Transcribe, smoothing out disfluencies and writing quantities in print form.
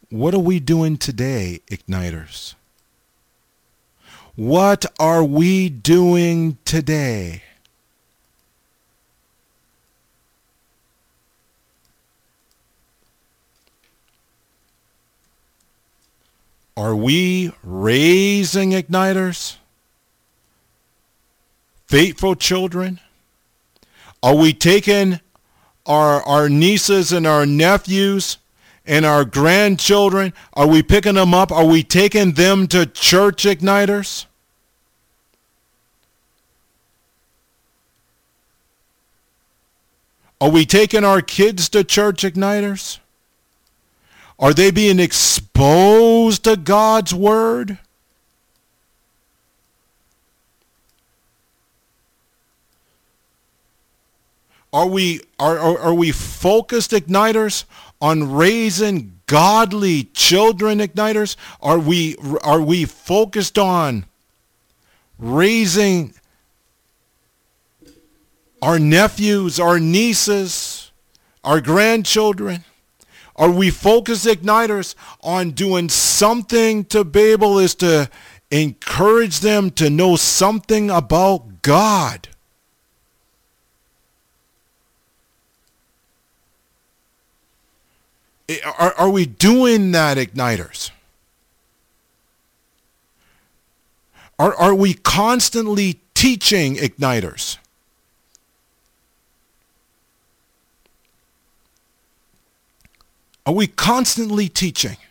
what are we doing today, Igniters? What are we doing today? Are we raising Igniters? Faithful children? Are we taking our nieces and our nephews and our grandchildren? Are we picking them up? Are we taking them to church, Igniters? Are we taking our kids to church, Igniters? Are they being exposed to God's word? Are we focused, Igniters, on raising godly children, Igniters? Are we focused on raising our nephews, our nieces, our grandchildren? Are we focused, Igniters, on doing something to be able is to encourage them to know something about God? Are we doing that, Igniters? Are we constantly teaching, Igniters? Are we constantly teaching?